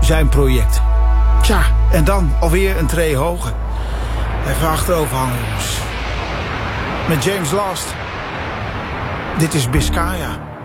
Zijn project. Tja, en dan alweer een tree hoger. Even achterover hangen, jongens. Met James Last. Dit is Biscaya.